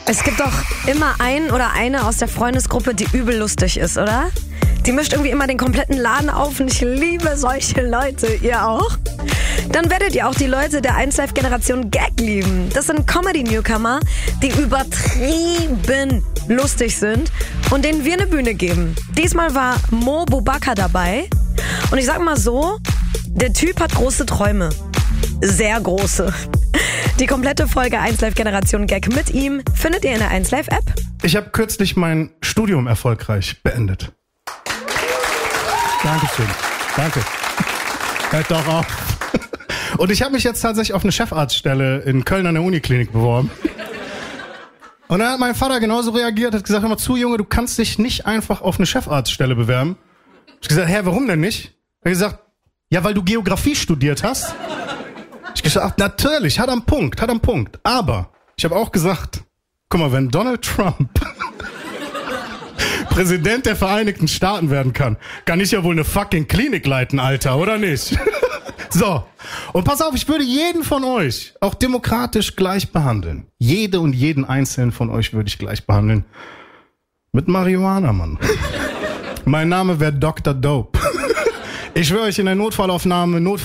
Es gibt doch immer einen oder eine aus der Freundesgruppe, die übel lustig ist, oder? Die mischt irgendwie immer den kompletten Laden auf und ich liebe solche Leute. Ihr auch? Dann werdet ihr auch die Leute der 1Live-Generation Gag lieben. Das sind Comedy-Newcomer, die übertrieben lustig sind und denen wir eine Bühne geben. Diesmal war Mo Boubacar dabei und ich sag mal so, der Typ hat große Träume. Sehr große. Die komplette Folge 1Live-Generation Gag mit ihm findet ihr in der 1Live-App. Ich habe kürzlich mein Studium erfolgreich beendet. Dankeschön. Danke. Hört doch auf. Und ich habe mich jetzt tatsächlich auf eine Chefarztstelle in Köln an der Uniklinik beworben. Und dann hat mein Vater genauso reagiert, hat gesagt, hör mal zu, Junge, du kannst dich nicht einfach auf eine Chefarztstelle bewerben. Ich habe gesagt, warum denn nicht? Er hat gesagt, ja, weil du Geografie studiert hast. Ich habe gesagt, natürlich, hat am Punkt. Aber ich habe auch gesagt, guck mal, wenn Donald Trump Präsident der Vereinigten Staaten werden kann ich ja wohl eine fucking Klinik leiten, Alter, oder nicht? So, und pass auf, ich würde jeden von euch auch demokratisch gleich behandeln. Jede und jeden einzelnen von euch würde ich gleich behandeln. Mit Marihuana, Mann. Mein Name wäre Dr. Dope. Ich schwöre euch, in der Notfallaufnahme,